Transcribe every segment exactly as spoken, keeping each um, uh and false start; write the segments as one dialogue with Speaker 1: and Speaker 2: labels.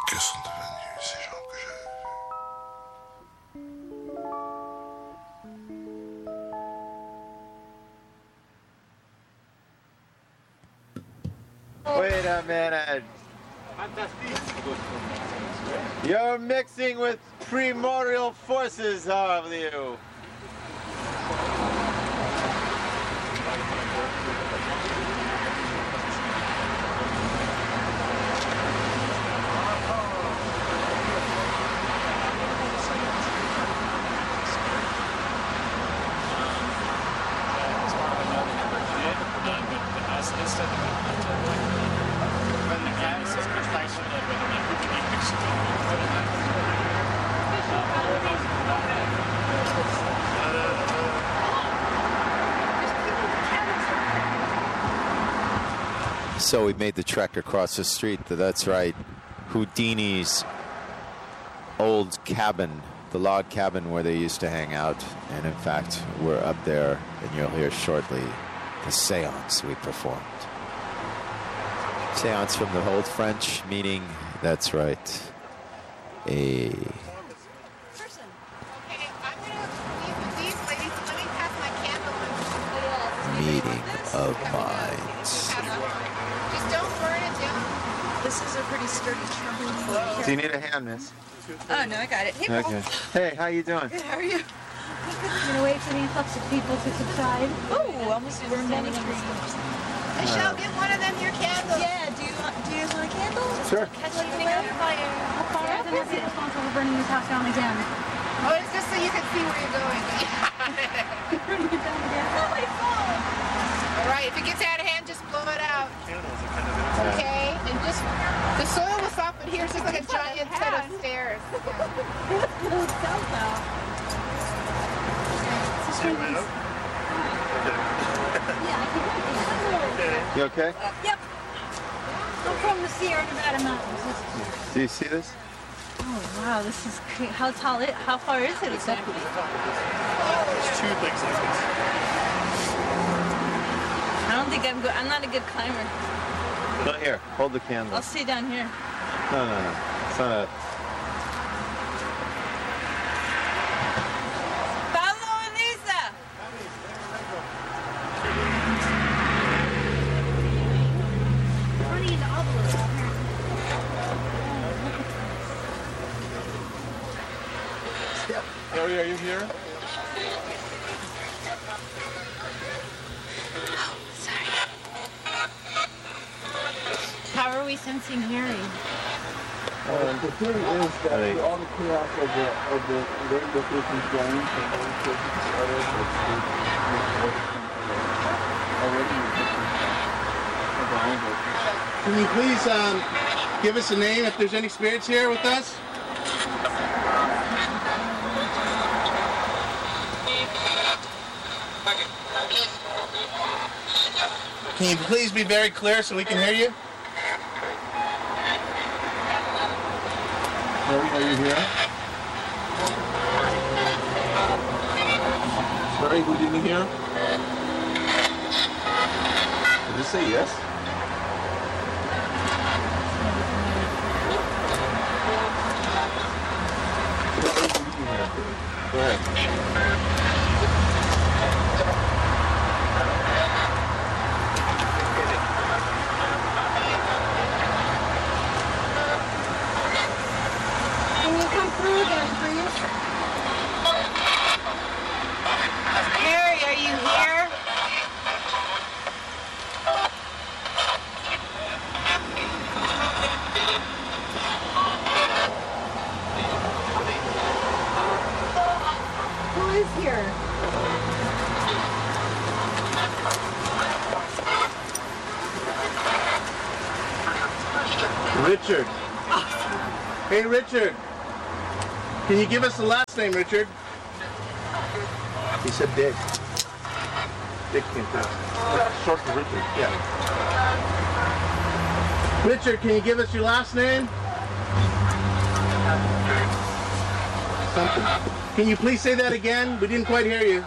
Speaker 1: Que sont devenus ces gens que j'ai...
Speaker 2: Wait a minute. You're mixing with primordial forces, are you? So we made the trek across the street. That's right. Houdini's old cabin, the log cabin where they used to hang out. And in fact, we're up there, and you'll hear shortly the seance we performed. Seance from the old French, meaning, that's right, a meeting of minds.
Speaker 3: Just don't burn it down. This is a pretty sturdy trunk.
Speaker 2: Do you need a hand, miss?
Speaker 3: Oh, no, I got it. Hey,
Speaker 2: Okay. Hey, how you doing?
Speaker 3: Good, how are you?
Speaker 4: I'm gonna wait for the influx of people to subside.
Speaker 3: Oh, almost burned any trees. Michelle, get one of them your candles. Yeah, do you want, do you want a candle?
Speaker 2: Sure.
Speaker 3: Catch lightning on fire.
Speaker 4: How far is it is it responsible for burning this house down again?
Speaker 3: Oh, it's just so you can see where you're going.
Speaker 4: Burning it down again.
Speaker 3: Oh my God. All right, if it gets out of hand, just blow it out. Okay, and just, the soil will soften here, so it's like a giant set of stairs.
Speaker 2: You okay?
Speaker 4: Uh, yep. I'm from the Sierra Nevada mountains.
Speaker 2: Do you see this?
Speaker 4: Oh wow, this is cra- how tall it? How far is it exactly?
Speaker 5: There's two things like this.
Speaker 4: I don't think I'm good. I'm not a good climber.
Speaker 2: No, here. Hold the candle.
Speaker 4: I'll stay down here.
Speaker 2: No, no, no. It's not a...
Speaker 4: Pablo and Lisa. Running into envelopes.
Speaker 5: Harry, are you here?
Speaker 3: How are we sensing Harry?
Speaker 6: Um, the theory is that
Speaker 2: Right.
Speaker 6: through all the chaos of the of the radio stations going and radio stations started,
Speaker 7: Can you please um, give us a name if there's any spirits here with us? Can you please be very clear so we can hear you?
Speaker 6: Harry, are you here? Harry, who didn't hear? Did you say yes? Go ahead.
Speaker 4: Can you come through again, please?
Speaker 3: Harry, are you here?
Speaker 4: Who is here?
Speaker 7: Richard. Hey, Richard. Can you give us the last name, Richard?
Speaker 6: He said Dick. Dick came through. Short for Richard. Yeah.
Speaker 7: Richard, can you give us your last name?
Speaker 6: Something.
Speaker 7: Can you please say that again? We didn't quite hear you.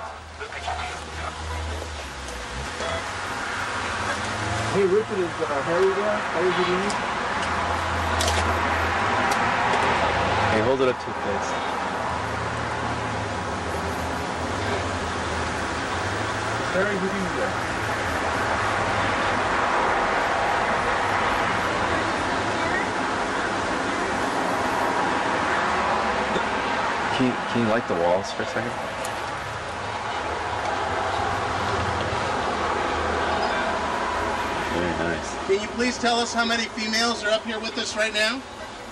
Speaker 6: Hey, Richard, is uh, Harry there? Harry Houdini?
Speaker 2: Hey, hold it up to your face.
Speaker 7: Harry Houdini there.
Speaker 2: Can you, can you light the walls for a second? Very nice.
Speaker 7: Can you please tell us how many females are up here with us right now?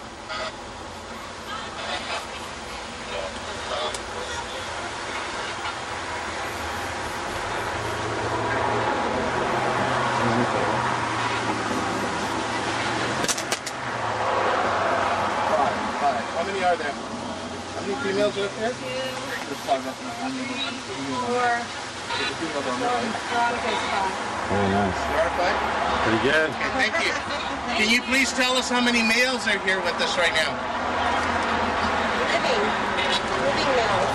Speaker 7: Five. Five. How many are there? How many females are up here? Two. There's five up there.
Speaker 4: Four.
Speaker 7: There's a female down there, right?
Speaker 4: Veronica's five.
Speaker 2: Very nice.
Speaker 7: You are five?
Speaker 2: Pretty good.
Speaker 7: Okay, thank you. Can you please tell us how many males are here with us right now?
Speaker 3: Living. Living males.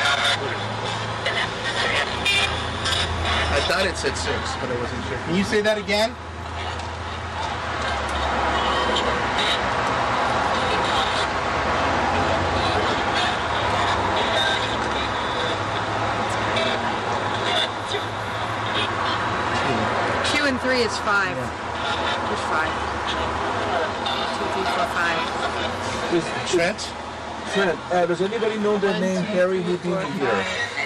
Speaker 7: I thought it said six, but I wasn't sure. Can you say that again?
Speaker 3: Two and three is five. There's five. Two, three, four, five.
Speaker 7: Trent?
Speaker 6: Trent, uh, does anybody know the name Harry Houdini here?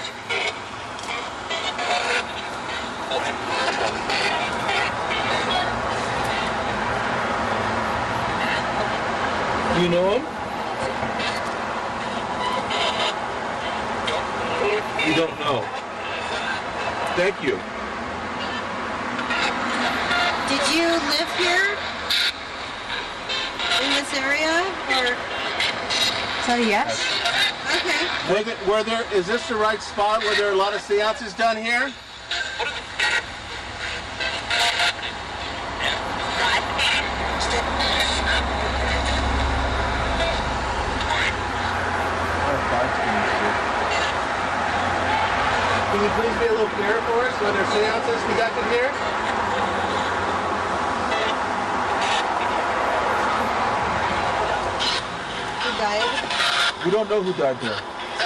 Speaker 6: Do you know him? You don't know. Thank you.
Speaker 3: Did you live here? In this area? Or? Sorry, yes. Okay.
Speaker 7: Were there, were there, is this the right spot? Were there a lot of seances done here? Can you please be a little clearer for us? Were there seances conducted here?
Speaker 3: Who died?
Speaker 6: We don't know who died there.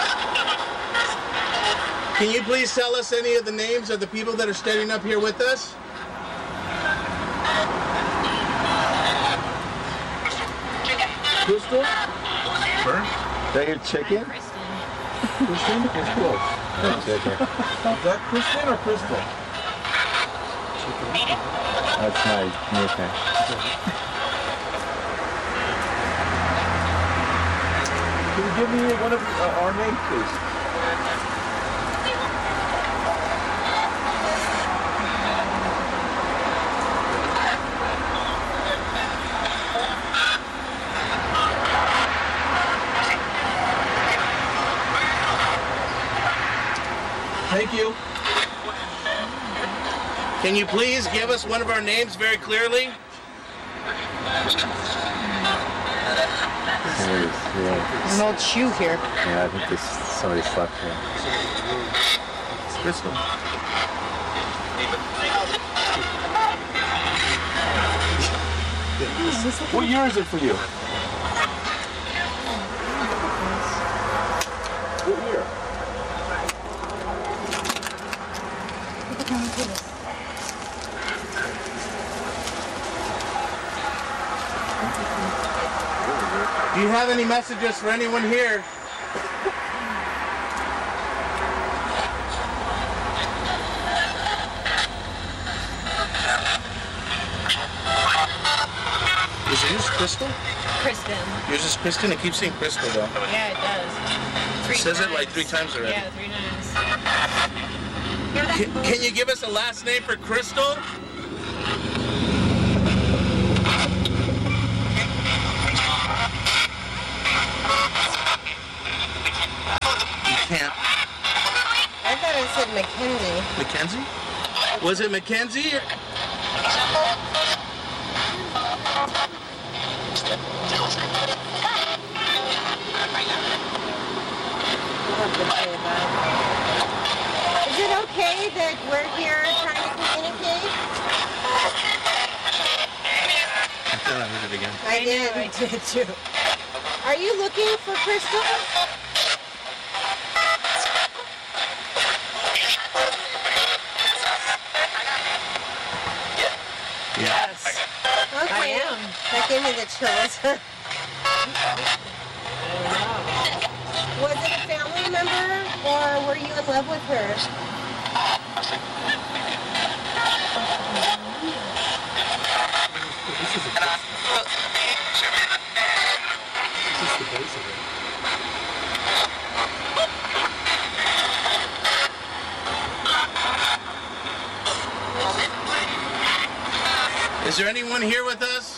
Speaker 7: Can you please tell us any of the names of the people that are standing up here with us?
Speaker 6: Crystal?
Speaker 7: Sure.
Speaker 2: Is that your chicken?
Speaker 6: Kristen? It's close.
Speaker 2: Chicken.
Speaker 6: Is that Kristen or Crystal?
Speaker 2: That's my nickname.
Speaker 6: Can you give me one of uh, our names, please? Thank you.
Speaker 7: Can you please give us one of our names very clearly?
Speaker 2: Somebody's, yeah,
Speaker 3: There's an old shoe here.
Speaker 2: yeah, I think this, somebody slept here.
Speaker 7: It's Crystal.
Speaker 6: What year is it for you? What year?
Speaker 7: Do you have any messages for anyone here? Is yours Crystal?
Speaker 4: Kristen.
Speaker 7: Yours is Kristen? It keeps saying Crystal though.
Speaker 4: Yeah, it does.
Speaker 7: It says it like three times already.
Speaker 4: Yeah, three times.
Speaker 7: Can, can you give us a last name for Crystal? You can't.
Speaker 3: I thought it said Mackenzie.
Speaker 7: Mackenzie? Was it Mackenzie?
Speaker 3: Is it okay that we're here trying to communicate?
Speaker 7: I thought I heard it again.
Speaker 3: I did.
Speaker 4: I did too.
Speaker 8: Are you looking for Crystal?
Speaker 5: Yes.
Speaker 8: Okay.
Speaker 4: I am.
Speaker 8: That gave me the chills. Was it a family member or were you in love with her?
Speaker 5: This is a This is the base of it.
Speaker 7: Is there anyone here with us?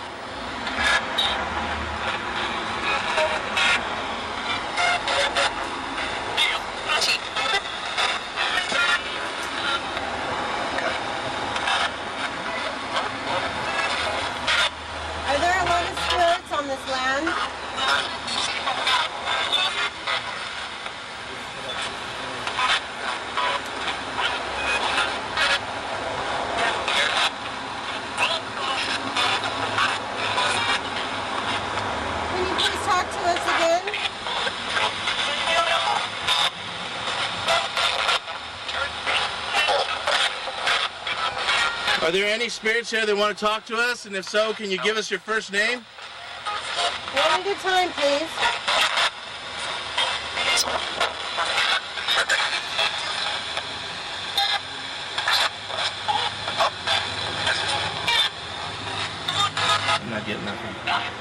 Speaker 8: Are there a lot of spirits on this land? Can you please talk to us again?
Speaker 7: Are there any spirits here that want to talk to us? And if so, can you give us your first name?
Speaker 8: One at a time, please.
Speaker 7: I'm not getting nothing.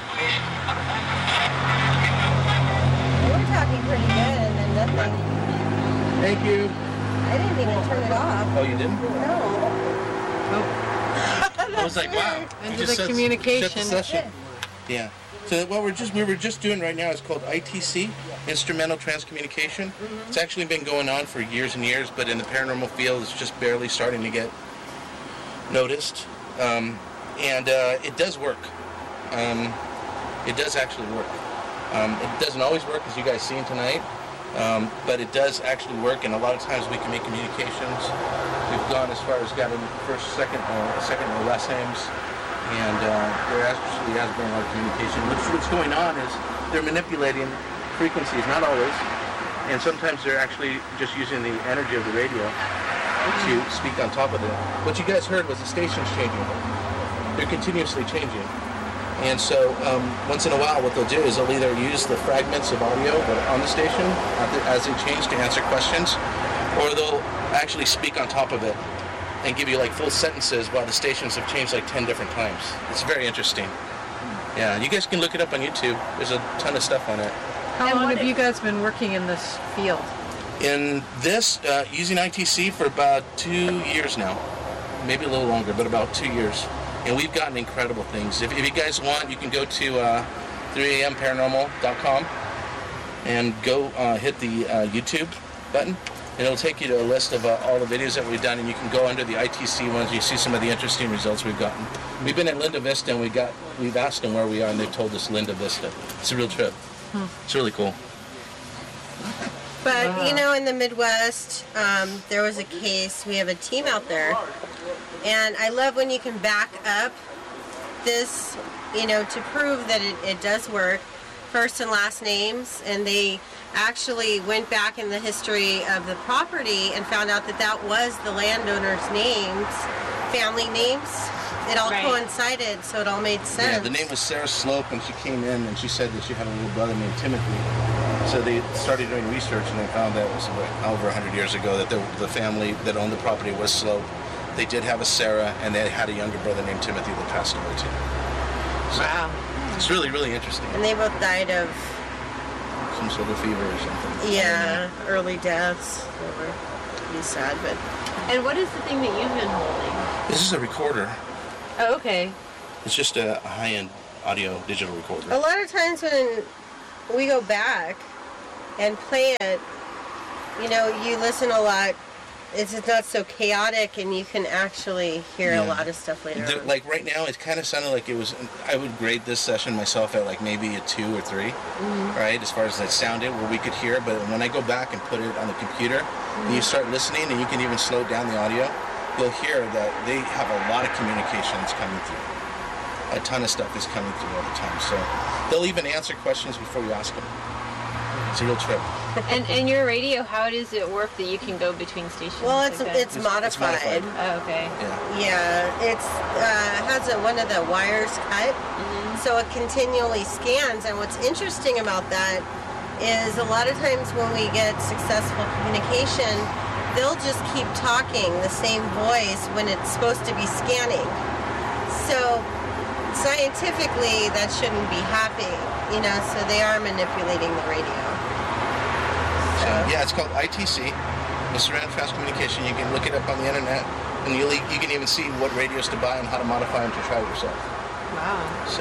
Speaker 8: We're talking pretty good and then nothing.
Speaker 7: Thank you.
Speaker 8: I didn't even turn it off.
Speaker 7: Oh, you didn't?
Speaker 8: No.
Speaker 7: I was like, wow.
Speaker 4: Into
Speaker 7: You
Speaker 4: the
Speaker 7: just said-
Speaker 4: communication.
Speaker 7: shut the session. Yeah. So what we're just we were just doing right now is called I T C, Instrumental Transcommunication.
Speaker 8: Mm-hmm.
Speaker 7: It's actually been going on for years and years, but in the paranormal field, it's just barely starting to get noticed. Um, and uh, it does work. Um, it does actually work. Um, it doesn't always work, as you guys seen tonight, um, but it does actually work. And a lot of times we can make communications. We've gone as far as gotten first, second, or second or last names. And uh, there actually has been a lot of communication. What's, what's going on is they're manipulating frequencies, not always, and sometimes they're actually just using the energy of the radio to speak on top of it. What you guys heard was the station's changing. They're continuously changing. And so um, once in a while what they'll do is they'll either use the fragments of audio that are on the station as they change to answer questions, or they'll actually speak on top of it and give you like full sentences while the stations have changed like ten different times. It's very interesting. Yeah, you guys can look it up on YouTube. There's a ton of stuff on it.
Speaker 4: How long have you guys been working in this field?
Speaker 7: In this, uh, using I T C for about two years now. Maybe a little longer, but about two years. And we've gotten incredible things. If, if you guys want, you can go to uh, three a m paranormal dot com and go uh, hit the uh, YouTube button. And it'll take you to a list of uh, all the videos that we've done, and you can go under the I T C ones. You see some of the interesting results we've gotten. We've been at Linda Vista, and we got we've asked them where we are, and they've told us Linda Vista. It's a real trip. Hmm. It's really cool.
Speaker 8: But, you know, in the Midwest, um, there was a case. We have a team out there. And I love when you can back up this, you know, to prove that it, it does work. First and last names. And they actually went back in the history of the property and found out that that was the landowner's names, family names. It all
Speaker 4: Right.
Speaker 8: coincided, so it all made sense.
Speaker 7: Yeah, the name was Sarah Slope, and she came in and she said that she had a little brother named Timothy. So they started doing research, and they found that it was about over one hundred years ago that the, the family that owned the property was Slope. They did have a Sarah, and they had a younger brother named Timothy that passed away too. So
Speaker 4: Wow.
Speaker 7: it's really, really interesting.
Speaker 8: And they both died of,
Speaker 7: Some sort of fever or something.
Speaker 8: yeah, early deaths. They were pretty sad, but
Speaker 4: And what is the thing that you've been holding?
Speaker 7: This is a recorder.
Speaker 4: Oh, okay.
Speaker 7: It's just a high-end audio digital recorder.
Speaker 8: a lot of times when we go back and play it, you know, you listen a lot. It's it's not so chaotic, and you can actually hear
Speaker 7: Yeah.
Speaker 8: a lot of stuff later
Speaker 7: The-
Speaker 8: on.
Speaker 7: like right now, it kind of sounded like it was. I would grade this session myself at like maybe a two or three,
Speaker 8: Mm-hmm.
Speaker 7: right? As far as it sounded, where we could hear. But when I go back and put it on the computer, and you start listening, and you can even slow down the audio, you'll hear that they have a lot of communications coming through. a ton of stuff is coming through all the time. So they'll even answer questions before you ask them. It's a real trip.
Speaker 9: And and your radio, how does it work that you can go between stations?
Speaker 8: Well, it's
Speaker 9: like that?
Speaker 8: it's,
Speaker 7: It's- it's
Speaker 8: modified.
Speaker 7: modified.
Speaker 9: Oh, okay.
Speaker 7: Yeah.
Speaker 8: Yeah, it's uh, has a, one of the wires cut, so it continually scans. And what's interesting about that is a lot of times when we get successful communication, they'll just keep talking the same voice when it's supposed to be scanning. So scientifically, that shouldn't be happening, you know. So they are manipulating the radio.
Speaker 7: So, yeah, it's called I T C, Mister Random Fast Communication. You can look it up on the internet, and you you can even see what radios to buy and how to modify them to try it yourself.
Speaker 9: Wow.
Speaker 7: So,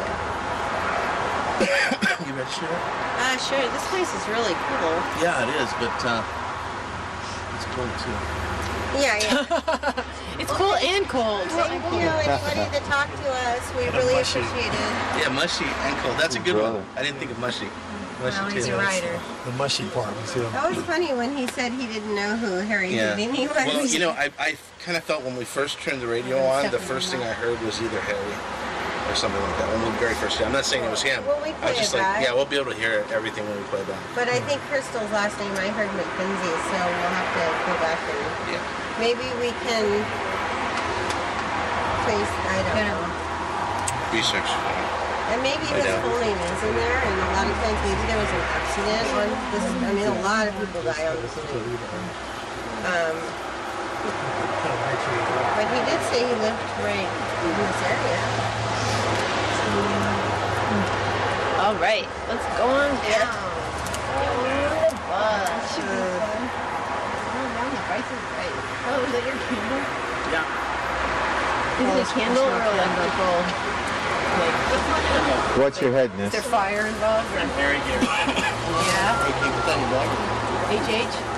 Speaker 7: you registered it?
Speaker 8: Uh, sure. This place is really cool.
Speaker 7: Yeah, it is, but uh, it's cold too.
Speaker 8: Yeah, yeah.
Speaker 9: It's cool and cold.
Speaker 8: Thank you, anybody that talked to us. We really
Speaker 5: mushy.
Speaker 8: appreciate it.
Speaker 7: Yeah, mushy and cold. That's a good one. I didn't think of mushy. Mushy
Speaker 8: Well, he's
Speaker 7: too.
Speaker 8: a writer.
Speaker 5: The mushy part was him.
Speaker 8: That was funny when he said he didn't know who Harry
Speaker 7: Yeah.
Speaker 8: Houdini was.
Speaker 7: Well, you know, I, I kind of felt when we first turned the radio on, the first thing I heard was either Harry or something like that. When we very first did. I'm not saying it was him.
Speaker 8: Well, we
Speaker 7: I
Speaker 8: play
Speaker 7: was just
Speaker 8: it
Speaker 7: like,
Speaker 8: back.
Speaker 7: yeah, we'll be able to hear everything when we play back.
Speaker 8: But I think Crystal's last name, I heard McKenzie, so we'll have to go back and
Speaker 7: Yeah.
Speaker 8: maybe we can place, I don't know.
Speaker 7: Research.
Speaker 8: And maybe
Speaker 7: I
Speaker 8: his
Speaker 7: know.
Speaker 8: full name is in there, and a lot of times maybe there was an accident on this. I mean, a lot of people die on this street. Um, but he did say he lived right in this area.
Speaker 9: All right, let's go on down. On the bus. Should be fun. Oh, now the price is right. Oh, is that your candle?
Speaker 7: Yeah.
Speaker 9: Is it a candle or electrical? Like,
Speaker 2: What's your headness?
Speaker 9: is there fire involved? Or?
Speaker 7: Very good.
Speaker 9: Yeah.
Speaker 7: Okay, put that in your bag.
Speaker 9: H H?